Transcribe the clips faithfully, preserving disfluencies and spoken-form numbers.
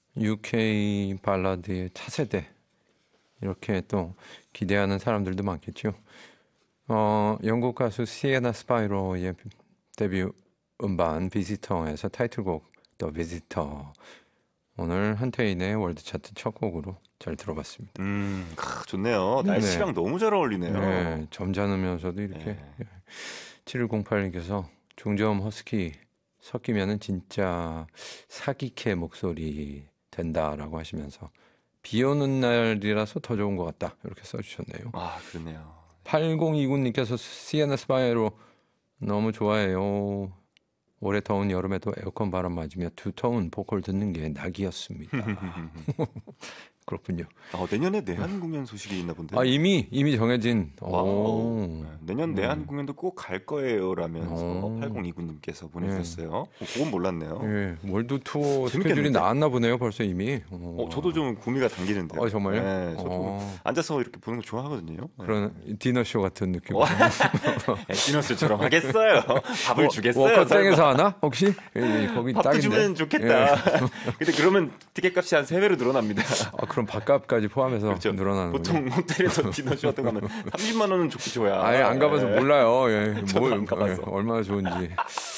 유케이 발라드의 차세대 이렇게 또 기대하는 사람들도 많겠죠. 어, 영국 가수 시에나 스파이로의 데뷔 음반 비지터에서 타이틀곡 더 비지터 오늘 한태인의 월드 차트 첫 곡으로 잘 들어봤습니다. 음, 크, 좋네요. 날씨랑 네. 너무 잘 어울리네요. 네, 점잖으면서도 이렇게 네. 칠일공팔님께서 중저음 허스키 섞이면은 진짜 사기캐 목소리 된다라고 하시면서 비 오는 날이라서 더 좋은 것 같다 이렇게 써주셨네요. 아, 그러네요. 팔공이구님께서 시에나 스파이로 너무 좋아해요. 올해 더운 여름에도 에어컨 바람 맞으며 두터운 보컬 듣는 게 낙이었습니다. 그렇군요. 아, 내년에 내한 공연 소식이 있나 본데. 아, 이미 이미 정해진. 오. 내년 내한 음. 공연도 꼭 갈 거예요라면서 팔공이구님께서 보내주셨어요. 네. 그건 몰랐네요. 네. 월드 투어 스케줄이 나왔나 보네요. 벌써 이미. 어, 저도 좀 구미가 당기는데요. 어, 정말요? 네, 저도 어. 앉아서 이렇게 보는 거 좋아하거든요. 그런 네. 디너쇼 같은 느낌. 디너쇼처럼 하겠어요. 밥을 어, 주겠어요. 워커땡에서 하나? 혹시? 거기 밥도 딱인데. 주면 좋겠다. 예. 근데 그러면 티켓값이 한 세 배로 늘어납니다. 아, 그럼 밥값까지 포함해서 그렇죠. 늘어나는 보통 거예요? 호텔에서 디너쇼 같은 거는 삼십만 원은 좋고 좋아요. 아예 안 가봐서 예. 몰라요. 예. 뭘, 안 가봐서. 예. 얼마나 좋은지.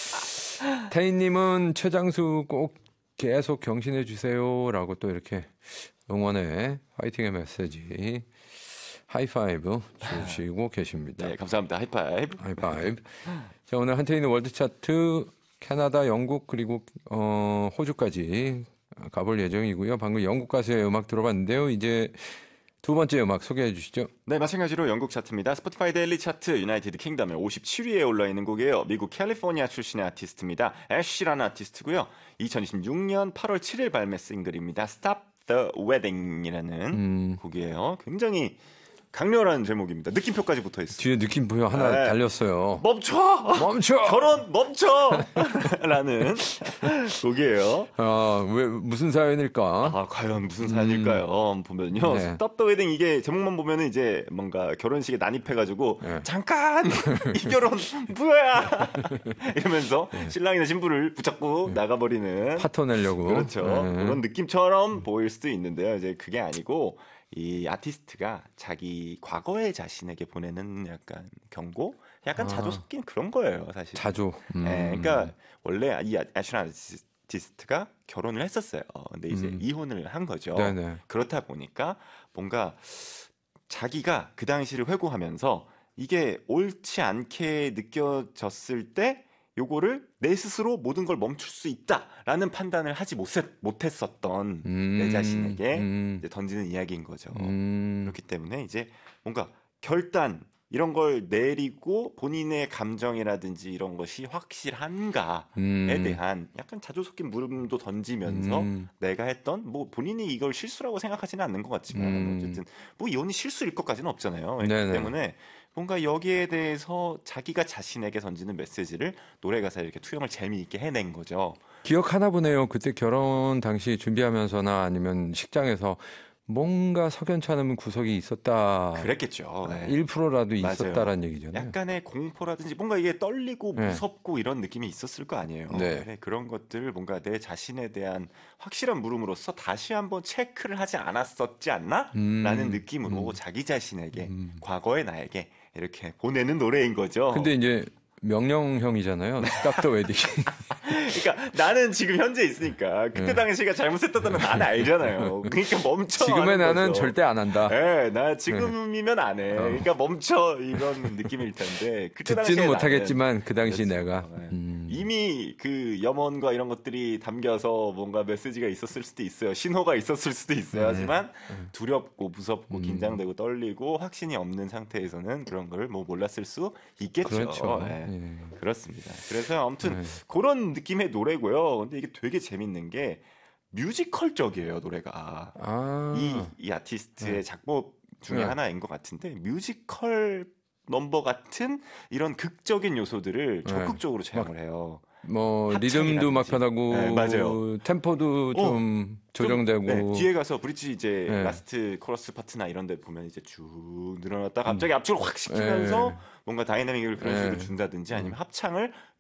태희님은 최장수 꼭 계속 경신해 주세요라고 또 이렇게 응원의 화이팅의 메시지 하이파이브 주시고 계십니다. 네, 감사합니다. 하이파이브. 하이파이브. 자, 오늘 한태희는 월드 차트 캐나다, 영국 그리고 어, 호주까지 가볼 예정이고요. 방금 영국 가수의 음악 들어봤는데요. 이제 두 번째 음악 소개해 주시죠. 네, 마찬가지로 영국 차트입니다. 스포티파이 데일리 차트 유나이티드 킹덤의 오십칠 위에 올라있는 곡이에요. 미국 캘리포니아 출신의 아티스트입니다. 애쉬라는 아티스트고요. 이천이십육 년 팔월 칠일 발매 싱글입니다. Stop the Wedding이라는 음. 곡이에요. 굉장히 강렬한 제목입니다. 느낌표까지 붙어 있어요. 뒤에 느낌표 하나 네. 달렸어요. 멈춰! 멈춰! 결혼 멈춰! 라는 곡이에요. 아, 왜 무슨 사연일까? 아, 과연 무슨 사연일까요? 음. 보면요. 네. Stop the Wedding 이게 제목만 보면은 이제 뭔가 결혼식에 난입해가지고 네. 잠깐 이 결혼 뭐야? 이러면서 네. 신랑이나 신부를 붙잡고 네. 나가버리는 파토 내려고 그렇죠. 네. 그런 느낌처럼 보일 수도 있는데요. 이제 그게 아니고. 이 아티스트가 자기 과거의 자신에게 보내는 약간 경고, 약간 아. 자조 섞인 그런 거예요, 사실. 자조. 음. 네, 그러니까 원래 이 애쉬란 아티스트가 결혼을 했었어요. 근데 이제 음. 이혼을 한 거죠. 네네. 그렇다 보니까 뭔가 자기가 그 당시를 회고하면서 이게 옳지 않게 느껴졌을 때. 요거를 내 스스로 모든 걸 멈출 수 있다라는 판단을 하지 못했었던 음, 내 자신에게 음. 이제 던지는 이야기인 거죠. 음. 그렇기 때문에 이제 뭔가 결단 이런 걸 내리고 본인의 감정이라든지 이런 것이 확실한가에 음. 대한 약간 자주 섞인 물음도 던지면서 음. 내가 했던 뭐 본인이 이걸 실수라고 생각하지는 않는 것 같지만 음. 어쨌든 뭐 이혼이 실수일 것까지는 없잖아요. 그렇기 때문에 뭔가 여기에 대해서 자기가 자신에게 던지는 메시지를 노래 가사에 이렇게 투영을 재미있게 해낸 거죠. 기억하나 보네요. 그때 결혼 당시 준비하면서나 아니면 식장에서 뭔가 석연치 않은 구석이 있었다. 그랬겠죠. 네. 일 퍼센트라도 있었다라는 얘기잖아요. 약간의 공포라든지 뭔가 이게 떨리고 네. 무섭고 이런 느낌이 있었을 거 아니에요. 네. 네, 그런 것들 뭔가 내 자신에 대한 확실한 물음으로써 다시 한번 체크를 하지 않았었지 않나? 음. 라는 느낌으로 음. 자기 자신에게 음. 과거의 나에게 이렇게 보내는 노래인 거죠. 근데 이제 명령형이잖아요. Stop the Wedding. 그러니까 나는 지금 현재 있으니까 그때 네. 당시가 잘못했다는 나는 알잖아요. 그러니까 멈춰. 지금의 나는 거죠. 절대 안 한다. 네, 나 지금이면 안 해. 그러니까 멈춰 이런 느낌일 텐데. 그때 듣지는 못하겠지만 그 당시 그렇죠. 내가 네. 음. 이미 그 염원과 이런 것들이 담겨서 뭔가 메시지가 있었을 수도 있어요. 신호가 있었을 수도 있어요. 네. 하지만 두렵고 무섭고 음. 긴장되고 떨리고 확신이 없는 상태에서는 그런 걸 뭐 몰랐을 수 있겠죠. 그렇죠. 네. 네. 그렇습니다. 그래서 아무튼 네. 그런 느낌의 노래고요. 근데 이게 되게 재밌는 게 뮤지컬적이에요, 노래가. 아. 이, 이 아티스트의 네. 작곡 중에 네. 하나인 것 같은데 뮤지컬 넘버 같은 이런 극적인 요소들을 적극적으로 사용을 해요. 뭐 리듬도 막 변하고 네, 맞아요. 템포도 어, 좀 조정되고 좀, 네, 뒤에 가서 브릿지 이제 네. 라스트 코러스 파트나 이런 데 보면 이제 쭉 늘어났다 갑자기 음. 압축을 확 시키면서 네. 뭔가 다이나믹을 그런 식으로 네. 준다든지 아니면 합창을